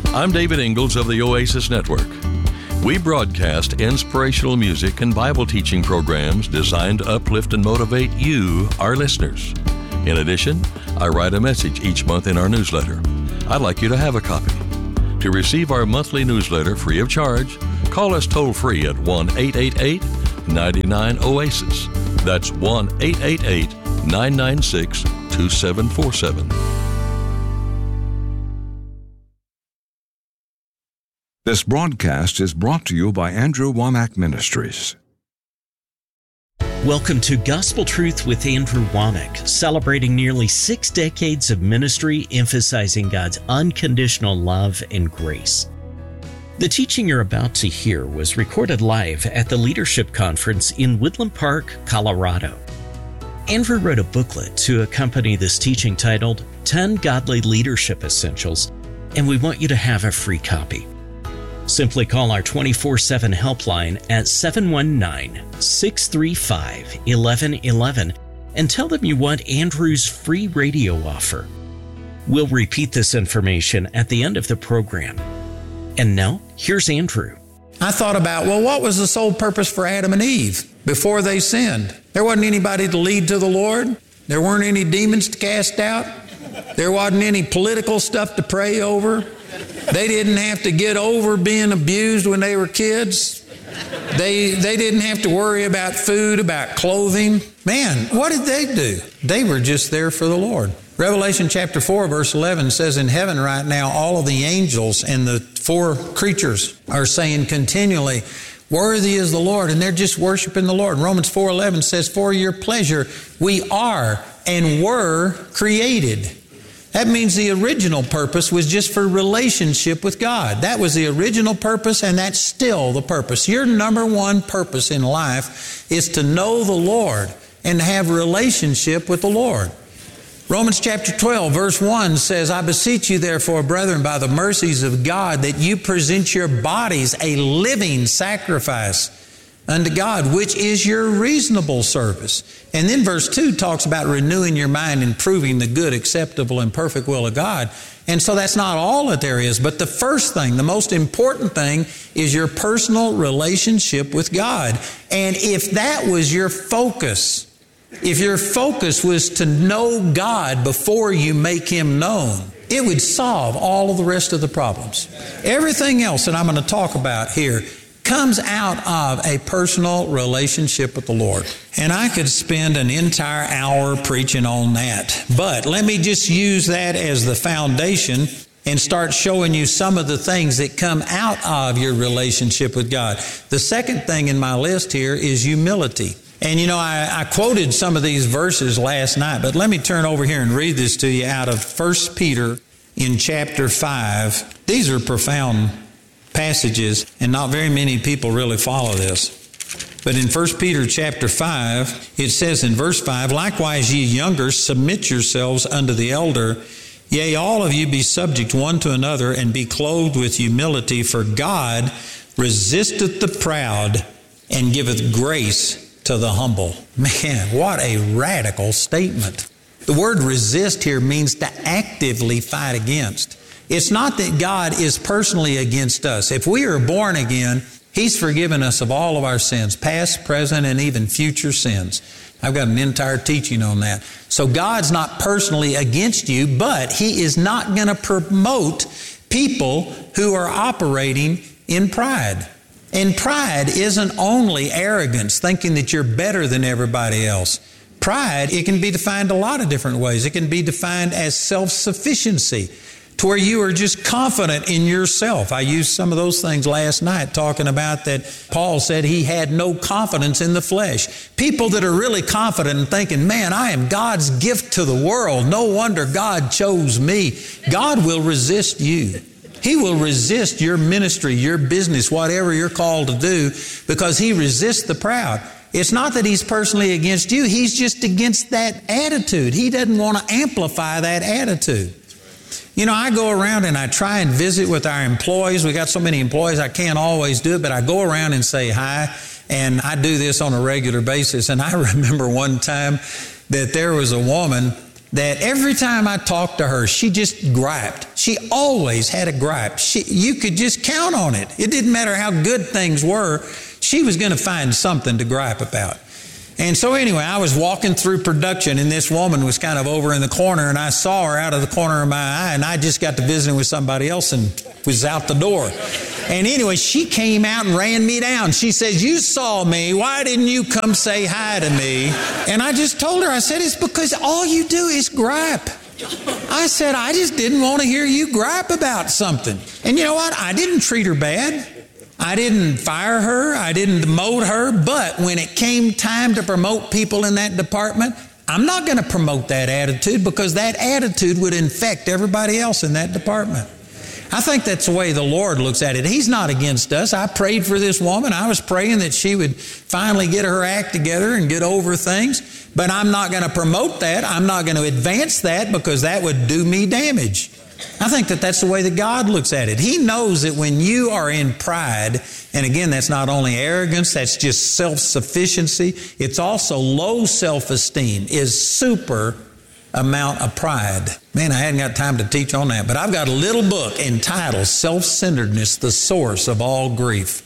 I'm David Ingalls of the Oasis Network. We broadcast inspirational music and Bible teaching programs designed to uplift and motivate you, our listeners. In addition, I write a message each month in our newsletter. I'd like you to have a copy. To receive our monthly newsletter free of charge, call us toll-free at 1-888-99-OASIS. That's 1-888-996-2747. This broadcast is brought to you by Andrew Wommack Ministries. Welcome to Gospel Truth with Andrew Wommack, celebrating nearly 6 decades of ministry emphasizing God's unconditional love and grace. The teaching you're about to hear was recorded live at the Leadership Conference in Woodland Park, Colorado. Andrew wrote a booklet to accompany this teaching titled 10 Godly Leadership Essentials, and we want you to have a free copy. Simply call our 24/7 helpline at 719-635-1111 and tell them you want Andrew's free radio offer. We'll repeat this information at the end of the program. And now, here's Andrew. I thought about, what was the sole purpose for Adam and Eve before they sinned? There wasn't anybody to lead to the Lord. There weren't any demons to cast out. There wasn't any political stuff to pray over. They didn't have to get over being abused when they were kids. They didn't have to worry about food, about clothing. Man, what did they do? They were just there for the Lord. Revelation chapter 4, verse 11 says, in heaven right now, all of the angels and the 4 creatures are saying continually, worthy is the Lord, and they're just worshiping the Lord. Romans 4:11 says, for your pleasure we are and were created. That means the original purpose was just for relationship with God. That was the original purpose, and that's still the purpose. Your number one purpose in life is to know the Lord and to have a relationship with the Lord. Romans chapter 12, verse 1 says, I beseech you therefore, brethren, by the mercies of God, that you present your bodies a living sacrifice unto God, which is your reasonable service. And then verse 2 talks about renewing your mind and proving the good, acceptable, and perfect will of God. And so that's not all that there is. But the first thing, the most important thing, is your personal relationship with God. And if that was your focus, if your focus was to know God before you make Him known, it would solve all of the rest of the problems. Everything else that I'm going to talk about here comes out of a personal relationship with the Lord. And I could spend an entire hour preaching on that. But let me just use that as the foundation and start showing you some of the things that come out of your relationship with God. The second thing in my list here is humility. And I quoted some of these verses last night, but let me turn over here and read this to you out of 1 Peter in chapter 5. These are profound passages, and not very many people really follow this. But in 1 Peter chapter 5, it says in verse 5, likewise ye younger, submit yourselves unto the elder. Yea, all of you be subject one to another, and be clothed with humility, for God resisteth the proud, and giveth grace to the humble. Man, what a radical statement. The word resist here means to actively fight against. It's not that God is personally against us. If we are born again, He's forgiven us of all of our sins, past, present, and even future sins. I've got an entire teaching on that. So God's not personally against you, but He is not going to promote people who are operating in pride. And pride isn't only arrogance, thinking that you're better than everybody else. Pride, it can be defined a lot of different ways. It can be defined as self-sufficiency, to where you are just confident in yourself. I used some of those things last night, talking about that Paul said he had no confidence in the flesh. People that are really confident and thinking, man, I am God's gift to the world. No wonder God chose me. God will resist you. He will resist your ministry, your business, whatever you're called to do, because He resists the proud. It's not that He's personally against you. He's just against that attitude. He doesn't want to amplify that attitude. I go around and I try and visit with our employees. We got so many employees, I can't always do it, but I go around and say hi, and I do this on a regular basis. And I remember one time that there was a woman that every time I talked to her, she just griped. She always had a gripe. You could just count on it. It didn't matter how good things were. She was going to find something to gripe about. And so anyway, I was walking through production, and this woman was kind of over in the corner, and I saw her out of the corner of my eye, and I just got to visiting with somebody else and was out the door. And anyway, she came out and ran me down. She says, "You saw me. Why didn't you come say hi to me?" And I just told her, I said, "It's because all you do is gripe." I said, "I just didn't want to hear you gripe about something." And you know what? I didn't treat her bad. I didn't fire her. I didn't demote her. But when it came time to promote people in that department, I'm not going to promote that attitude, because that attitude would infect everybody else in that department. I think that's the way the Lord looks at it. He's not against us. I prayed for this woman. I was praying that she would finally get her act together and get over things. But I'm not going to promote that. I'm not going to advance that, because that would do me damage. I think that that's the way that God looks at it. He knows that when you are in pride, and again, that's not only arrogance, that's just self-sufficiency. It's also low self-esteem, is super amount of pride. Man, I hadn't got time to teach on that, but I've got a little book entitled Self-Centeredness, the Source of All Grief.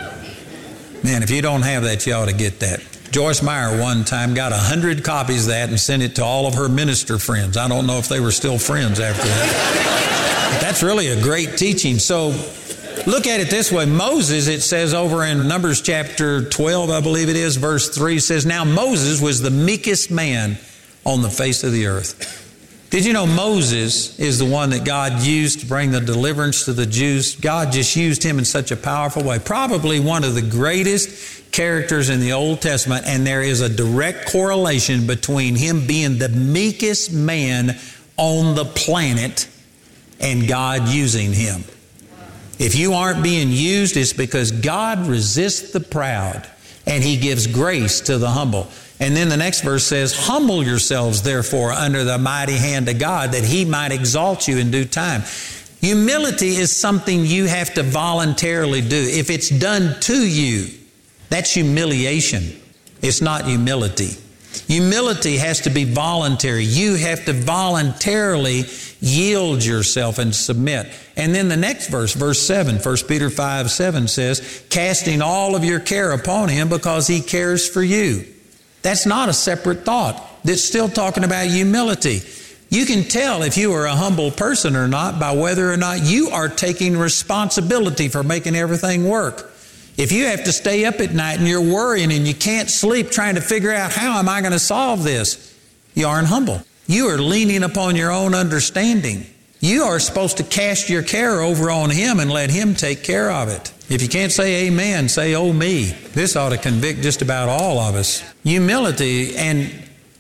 Man, if you don't have that, you ought to get that. Joyce Meyer one time got 100 copies of that and sent it to all of her minister friends. I don't know if they were still friends after that. But that's really a great teaching. So look at it this way. Moses, it says over in Numbers chapter 12, I believe it is, verse 3, says, "Now Moses was the meekest man on the face of the earth." Did you know Moses is the one that God used to bring the deliverance to the Jews? God just used him in such a powerful way. Probably one of the greatest characters in the Old Testament, and there is a direct correlation between him being the meekest man on the planet and God using him. If you aren't being used, it's because God resists the proud and He gives grace to the humble. And then the next verse says, "Humble yourselves, therefore, under the mighty hand of God, that He might exalt you in due time." Humility is something you have to voluntarily do. If it's done to you, that's humiliation. It's not humility. Humility has to be voluntary. You have to voluntarily yield yourself and submit. And then the next verse, verse 7, 1 Peter 5:7 says, "Casting all of your care upon Him, because He cares for you." That's not a separate thought. It's still talking about humility. You can tell if you are a humble person or not by whether or not you are taking responsibility for making everything work. If you have to stay up at night and you're worrying and you can't sleep trying to figure out, how am I going to solve this? You aren't humble. You are leaning upon your own understanding. You are supposed to cast your care over on Him and let Him take care of it. If you can't say amen, say, "Oh me." This ought to convict just about all of us. Humility, and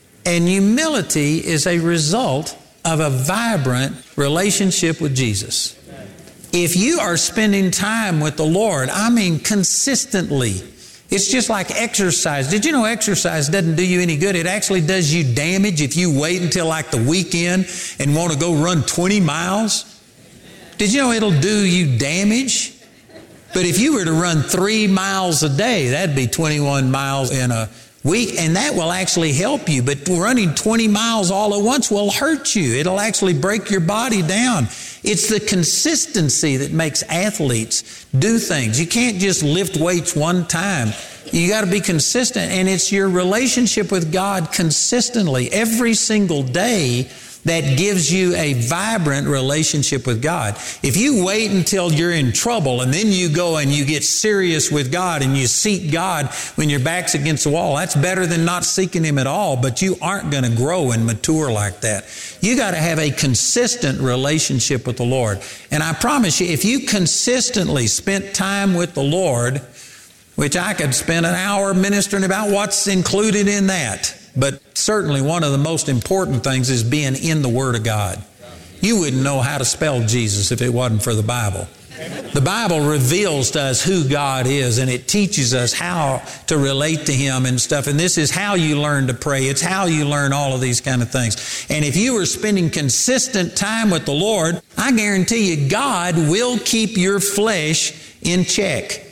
humility is a result of a vibrant relationship with Jesus. If you are spending time with the Lord, I mean consistently, it's just like exercise. Did you know exercise doesn't do you any good? It actually does you damage if you wait until like the weekend and want to go run 20 miles. Did you know it'll do you damage? But if you were to run 3 miles a day, that'd be 21 miles in a week, and that will actually help you. But running 20 miles all at once will hurt you. It'll actually break your body down. It's the consistency that makes athletes do things. You can't just lift weights one time. You got to be consistent, and it's your relationship with God consistently every single day that gives you a vibrant relationship with God. If you wait until you're in trouble and then you go and you get serious with God and you seek God when your back's against the wall, that's better than not seeking Him at all, but you aren't going to grow and mature like that. You got to have a consistent relationship with the Lord. And I promise you, if you consistently spent time with the Lord, which I could spend an hour ministering about what's included in that, but certainly one of the most important things is being in the Word of God. You wouldn't know how to spell Jesus if it wasn't for the Bible. The Bible reveals to us who God is, and it teaches us how to relate to Him and stuff. And this is how you learn to pray. It's how you learn all of these kind of things. And if you are spending consistent time with the Lord, I guarantee you God will keep your flesh in check.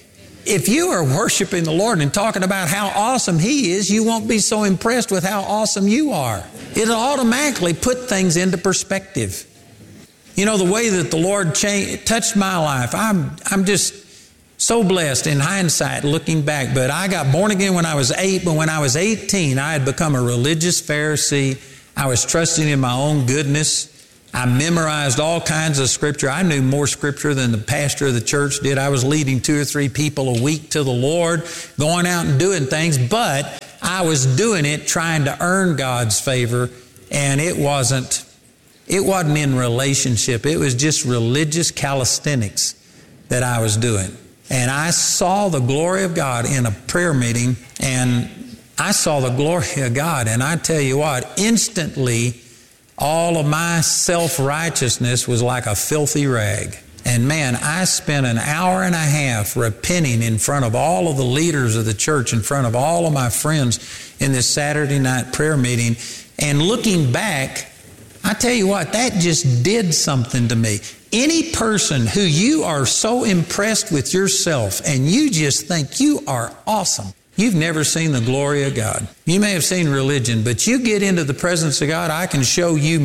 if you are worshiping the Lord and talking about how awesome He is, you won't be so impressed with how awesome you are. It'll automatically put things into perspective. You know, the way that the Lord touched my life, I'm just so blessed in hindsight looking back. But I got born again when I was 8, but when I was 18, I had become a religious Pharisee. I was trusting in my own goodness. I memorized all kinds of Scripture. I knew more Scripture than the pastor of the church did. I was leading 2 or 3 people a week to the Lord, going out and doing things, but I was doing it trying to earn God's favor, and it wasn't in relationship. It was just religious calisthenics that I was doing. And I saw the glory of God in a prayer meeting, and I saw the glory of God. And I tell you what, instantly, all of my self-righteousness was like a filthy rag. And man, I spent an hour and a half repenting in front of all of the leaders of the church, in front of all of my friends in this Saturday night prayer meeting. And looking back, I tell you what, that just did something to me. Any person who you are so impressed with yourself and you just think you are awesome, you've never seen the glory of God. You may have seen religion, but you get into the presence of God. I can show you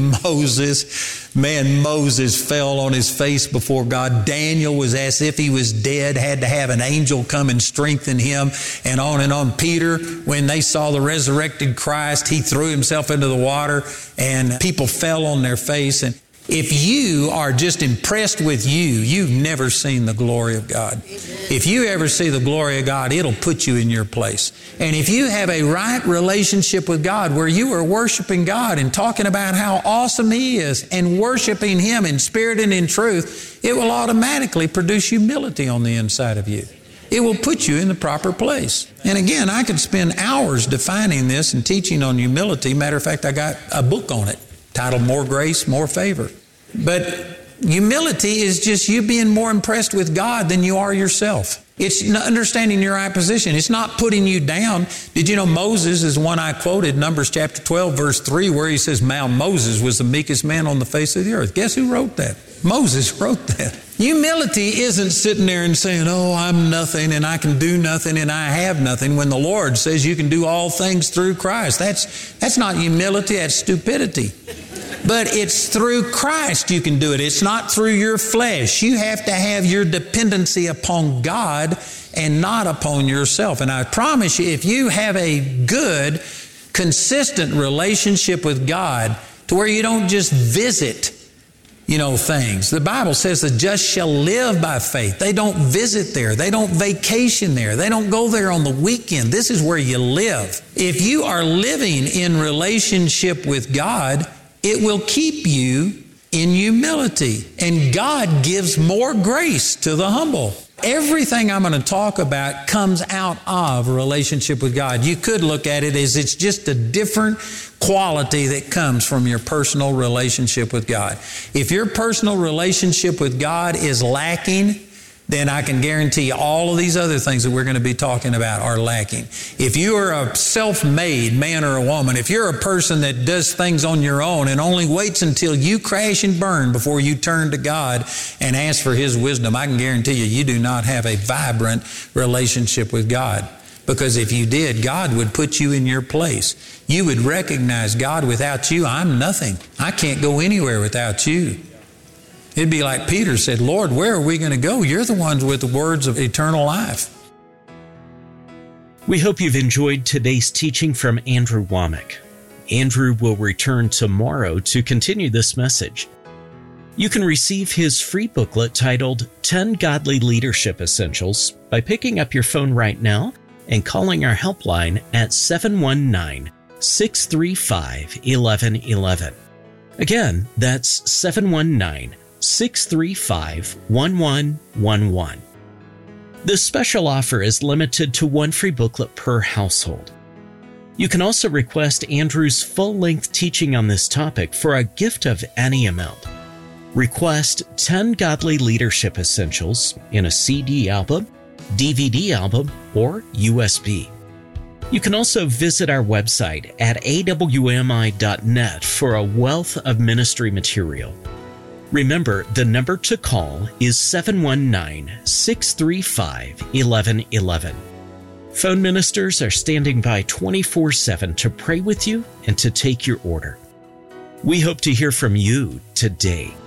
Moses. Man, Moses fell on his face before God. Daniel was as if he was dead, had to have an angel come and strengthen him, and on and on. Peter, when they saw the resurrected Christ, he threw himself into the water, and people fell on their face. And if you are just impressed with you've never seen the glory of God. Amen. If you ever see the glory of God, it'll put you in your place. And if you have a right relationship with God where you are worshiping God and talking about how awesome He is and worshiping Him in spirit and in truth, it will automatically produce humility on the inside of you. It will put you in the proper place. And again, I could spend hours defining this and teaching on humility. Matter of fact, I got a book on it titled More Grace, More Favor. But humility is just you being more impressed with God than you are yourself. It's understanding your right position. It's not putting you down. Did you know Moses is one I quoted, Numbers chapter 12, verse 3, where he says, Moses was the meekest man on the face of the earth. Guess who wrote that? Moses wrote that. Humility isn't sitting there and saying, oh, I'm nothing and I can do nothing and I have nothing, when the Lord says you can do all things through Christ. That's not humility, that's stupidity. But it's through Christ you can do it. It's not through your flesh. You have to have your dependency upon God and not upon yourself. And I promise you, if you have a good, consistent relationship with God to where you don't just visit, things. The Bible says the just shall live by faith. They don't visit there. They don't vacation there. They don't go there on the weekend. This is where you live. If you are living in relationship with God, it will keep you in humility. And God gives more grace to the humble. Everything I'm going to talk about comes out of a relationship with God. You could look at it as it's just a different quality that comes from your personal relationship with God. If your personal relationship with God is lacking, then I can guarantee you all of these other things that we're going to be talking about are lacking. If you are a self-made man or a woman, if you're a person that does things on your own and only waits until you crash and burn before you turn to God and ask for His wisdom, I can guarantee you do not have a vibrant relationship with God. Because if you did, God would put you in your place. You would recognize, God, without you, I'm nothing. I can't go anywhere without you. It'd be like Peter said, Lord, where are we going to go? You're the ones with the words of eternal life. We hope you've enjoyed today's teaching from Andrew Wommack. Andrew will return tomorrow to continue this message. You can receive his free booklet titled 10 Godly Leadership Essentials by picking up your phone right now and calling our helpline at 719-635-1111. Again, that's 719-635-1111. This special offer is limited to one free booklet per household. You can also request Andrew's full-length teaching on this topic for a gift of any amount. Request 10 Godly Leadership Essentials in a CD album, DVD album, or USB. You can also visit our website at awmi.net for a wealth of ministry material. Remember, the number to call is 719-635-1111. Phone ministers are standing by 24/7 to pray with you and to take your order. We hope to hear from you today.